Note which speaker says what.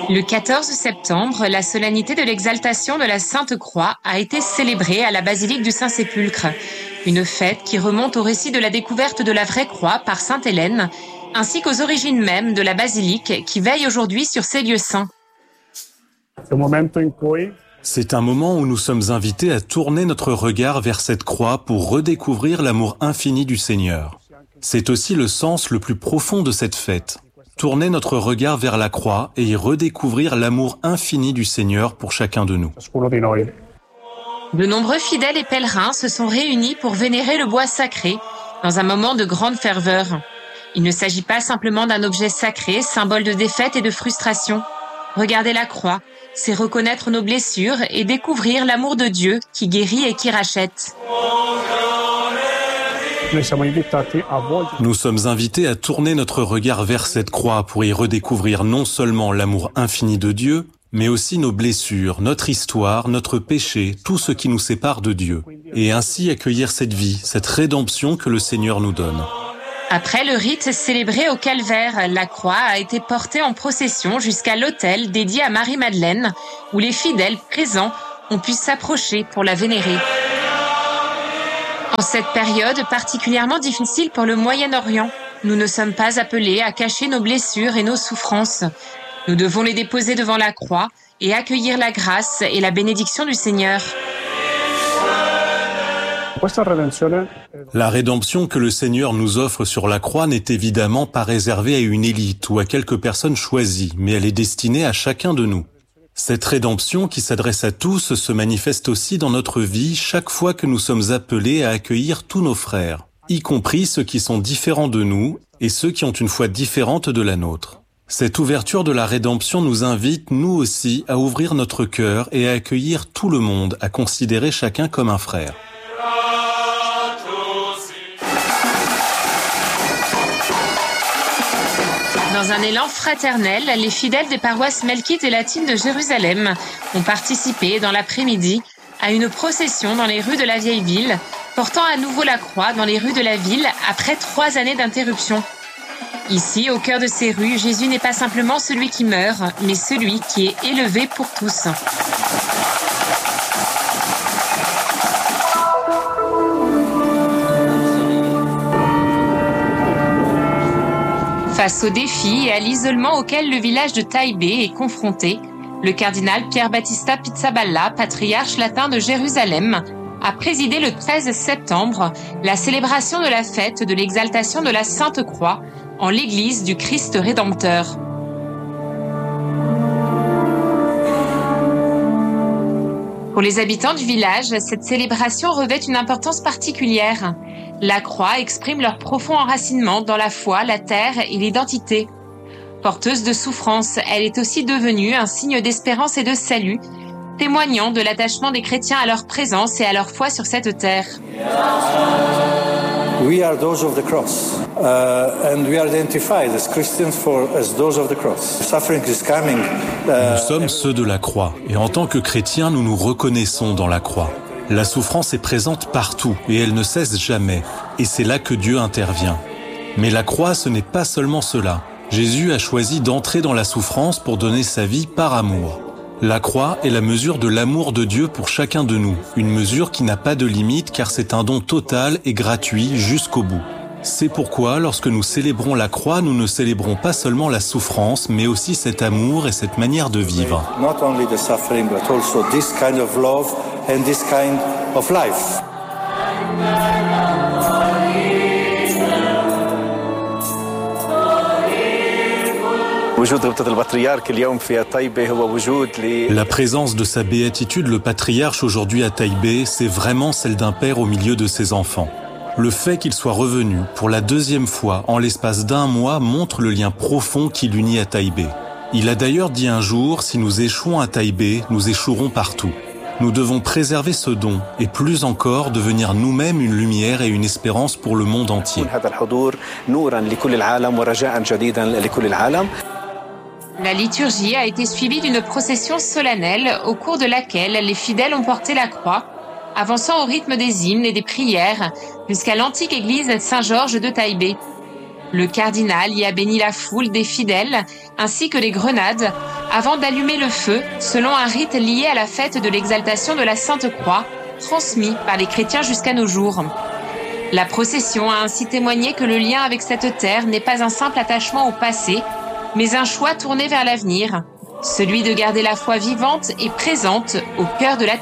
Speaker 1: Le 14 septembre, la solennité de l'exaltation de la Sainte Croix a été célébrée à la basilique du Saint-Sépulcre. Une fête qui remonte au récit de la découverte de la vraie croix par Sainte Hélène, ainsi qu'aux origines mêmes de la basilique qui veille aujourd'hui sur ces lieux saints.
Speaker 2: C'est un moment où nous sommes invités à tourner notre regard vers cette croix pour redécouvrir l'amour infini du Seigneur. C'est aussi le sens le plus profond de cette fête. Tourner notre regard vers la croix et y redécouvrir l'amour infini du Seigneur pour chacun de nous.
Speaker 1: De nombreux fidèles et pèlerins se sont réunis pour vénérer le bois sacré dans un moment de grande ferveur. Il ne s'agit pas simplement d'un objet sacré, symbole de défaite et de frustration. Regarder la croix, c'est reconnaître nos blessures et découvrir l'amour de Dieu qui guérit et qui rachète.
Speaker 2: Nous sommes invités à tourner notre regard vers cette croix pour y redécouvrir non seulement l'amour infini de Dieu, mais aussi nos blessures, notre histoire, notre péché, tout ce qui nous sépare de Dieu, et ainsi accueillir cette vie, cette rédemption que le Seigneur nous donne.
Speaker 1: Après le rite célébré au calvaire, la croix a été portée en procession jusqu'à l'autel dédié à Marie-Madeleine, où les fidèles présents ont pu s'approcher pour la vénérer. En cette période particulièrement difficile pour le Moyen-Orient, nous ne sommes pas appelés à cacher nos blessures et nos souffrances. Nous devons les déposer devant la croix et accueillir la grâce et la bénédiction du Seigneur.
Speaker 2: La rédemption que le Seigneur nous offre sur la croix n'est évidemment pas réservée à une élite ou à quelques personnes choisies, mais elle est destinée à chacun de nous. Cette rédemption qui s'adresse à tous se manifeste aussi dans notre vie chaque fois que nous sommes appelés à accueillir tous nos frères, y compris ceux qui sont différents de nous et ceux qui ont une foi différente de la nôtre. Cette ouverture de la rédemption nous invite, nous aussi, à ouvrir notre cœur et à accueillir tout le monde, à considérer chacun comme un frère.
Speaker 1: Dans un élan fraternel, les fidèles des paroisses melkites et latines de Jérusalem ont participé dans l'après-midi à une procession dans les rues de la vieille ville, portant à nouveau la croix dans les rues de la ville après 3 années d'interruption. Ici, au cœur de ces rues, Jésus n'est pas simplement celui qui meurt, mais celui qui est élevé pour tous. Face aux défis et à l'isolement auquel le village de Taïbé est confronté, le cardinal Pier Battista Pizzaballa, patriarche latin de Jérusalem, a présidé le 13 septembre la célébration de la fête de l'exaltation de la Sainte Croix en l'église du Christ Rédempteur. Pour les habitants du village, cette célébration revêt une importance particulière. La croix exprime leur profond enracinement dans la foi, la terre et l'identité. Porteuse de souffrance, elle est aussi devenue un signe d'espérance et de salut, témoignant de l'attachement des chrétiens à leur présence et à leur foi sur cette terre.
Speaker 3: We are those of the cross, and we are identified as Christians as those of the cross. Suffering is coming.
Speaker 2: Nous sommes ceux de la croix, et en tant que chrétiens, nous nous reconnaissons dans la croix. La souffrance est présente partout, et elle ne cesse jamais, et c'est là que Dieu intervient. Mais la croix, ce n'est pas seulement cela. Jésus a choisi d'entrer dans la souffrance pour donner sa vie par amour. La croix est la mesure de l'amour de Dieu pour chacun de nous, une mesure qui n'a pas de limite car c'est un don total et gratuit jusqu'au bout. C'est pourquoi, lorsque nous célébrons la croix, nous ne célébrons pas seulement la souffrance, mais aussi cet amour et cette manière de vivre.
Speaker 3: Not only the suffering, but also this kind of love and this kind of life.
Speaker 2: La présence de sa béatitude, le patriarche aujourd'hui à Taïbé, c'est vraiment celle d'un père au milieu de ses enfants. Le fait qu'il soit revenu pour la 2e fois en l'espace d'1 mois montre le lien profond qui l'unit à Taïbé. Il a d'ailleurs dit un jour, si nous échouons à Taïbé, nous échouerons partout. Nous devons préserver ce don et plus encore devenir nous-mêmes une lumière et une espérance pour le monde entier.
Speaker 1: La liturgie a été suivie d'une procession solennelle au cours de laquelle les fidèles ont porté la croix, avançant au rythme des hymnes et des prières jusqu'à l'antique église Saint-Georges de Taïbé. Le cardinal y a béni la foule des fidèles ainsi que les grenades avant d'allumer le feu, selon un rite lié à la fête de l'exaltation de la Sainte Croix, transmis par les chrétiens jusqu'à nos jours. La procession a ainsi témoigné que le lien avec cette terre n'est pas un simple attachement au passé, mais un choix tourné vers l'avenir, celui de garder la foi vivante et présente au cœur de la